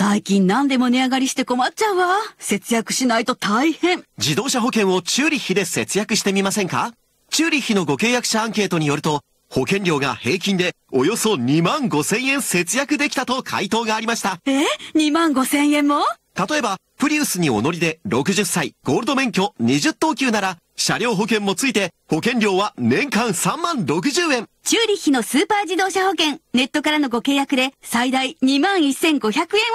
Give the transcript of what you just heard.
最近何でも値上がりして困っちゃうわ。節約しないと大変。 自動車保険をチューリッヒで節約してみませんか？チューリッヒのご契約者アンケートによると、保険料が平均でおよそ2万5千円節約できたと回答がありました。 2万5千円も？ 例えば、プリウスにお乗りで60歳、ゴールド免許20等級なら、車両保険もついて、保険料は年間3万60円。 チューリッヒのスーパー自動車保険、ネットからのご契約で最大2万1500円